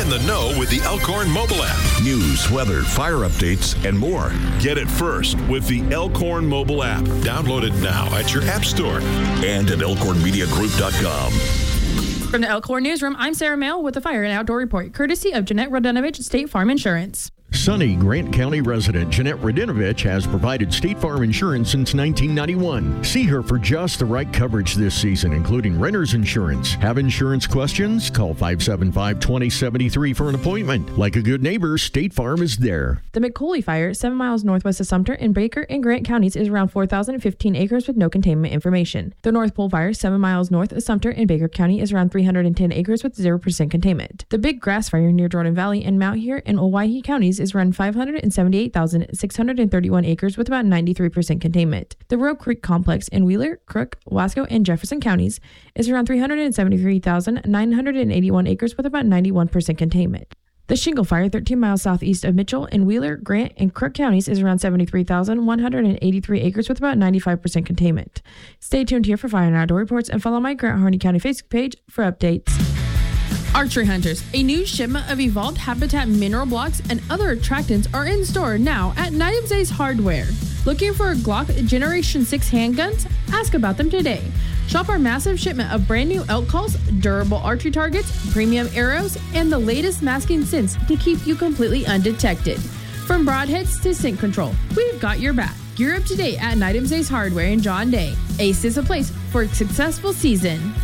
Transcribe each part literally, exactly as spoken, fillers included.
in the know with the Elkhorn mobile app. News, weather, fire updates, and more. Get it first with the Elkhorn mobile app. Download it now at your app store and at elkhorn media group dot com. From the Elkhorn Newsroom, I'm Sarah Mail with the Fire and Outdoor Report, courtesy of Jeanette Radinovich, State Farm Insurance. Sunny Grant County resident Jeanette Radinovich has provided State Farm insurance since nineteen ninety-one. See her for just the right coverage this season, including renter's insurance. Have insurance questions? Call five seven five, two zero seven three for an appointment. Like a good neighbor, State Farm is there. The McCauley Fire, seven miles northwest of Sumter in Baker and Grant counties, is around four thousand fifteen acres with no containment information. The North Pole Fire, seven miles north of Sumter in Baker County, is around three hundred ten acres with zero percent containment. The Big Grass Fire near Jordan Valley and Mount Here in Owyhee counties is around five hundred seventy-eight thousand six hundred thirty-one acres with about ninety-three percent containment. The Roe Creek Complex in Wheeler, Crook, Wasco, and Jefferson counties is around three hundred seventy-three thousand nine hundred eighty-one acres with about ninety-one percent containment. The Shingle Fire, thirteen miles southeast of Mitchell in Wheeler, Grant, and Crook counties, is around seventy-three thousand one hundred eighty-three acres with about ninety-five percent containment. Stay tuned here for Fire and Outdoor Reports and follow my Grant Harney County Facebook page for updates. Archery Hunters, a new shipment of evolved habitat mineral blocks and other attractants are in store now at Knight Ace Hardware. Looking for a Glock Generation six handguns? Ask about them today. Shop our massive shipment of brand new elk calls, durable archery targets, premium arrows, and the latest masking scents to keep you completely undetected. From broadheads to scent control, we've got your back. Gear up today at Knight Ace Hardware in John Day. Ace is a place for a successful season.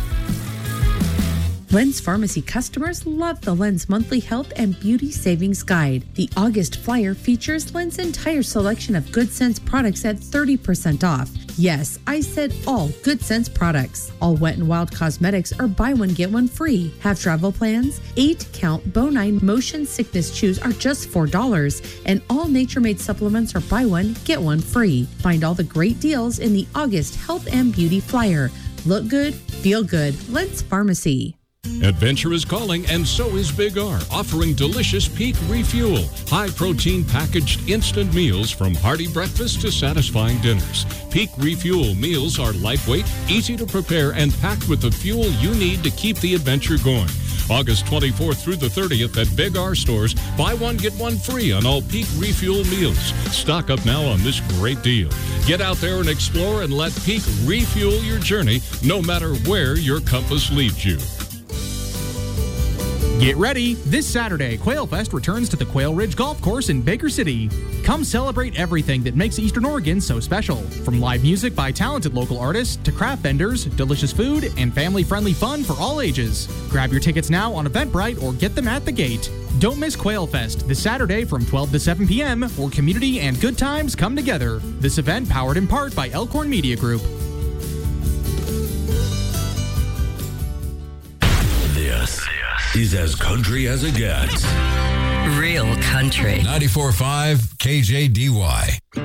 Lens Pharmacy customers love the Lens Monthly Health and Beauty Savings Guide. The August flyer features Lens' entire selection of Good Sense products at thirty percent off. Yes, I said all Good Sense products. All Wet n Wild cosmetics are buy one, get one free. Have travel plans? eight count Bonine Motion Sickness Chews are just four dollars. And all Nature Made supplements are buy one, get one free. Find all the great deals in the August Health and Beauty flyer. Look good, feel good. Lens Pharmacy. Adventure is calling, and so is Big R, offering delicious Peak Refuel, high-protein packaged instant meals from hearty breakfast to satisfying dinners. Peak Refuel meals are lightweight, easy to prepare, and packed with the fuel you need to keep the adventure going. August twenty-fourth through the thirtieth at Big R stores, buy one, get one free on all Peak Refuel meals. Stock up now on this great deal. Get out there and explore and let Peak refuel your journey, no matter where your compass leads you. Get ready! This Saturday, Quail Fest returns to the Quail Ridge Golf Course in Baker City. Come celebrate everything that makes Eastern Oregon so special. From live music by talented local artists to craft vendors, delicious food, and family-friendly fun for all ages. Grab your tickets now on Eventbrite or get them at the gate. Don't miss Quail Fest this Saturday from twelve to seven p.m. where community and good times come together. This event powered in part by Elkhorn Media Group. This is as country as it gets. Real country. ninety-four point five K J D Y.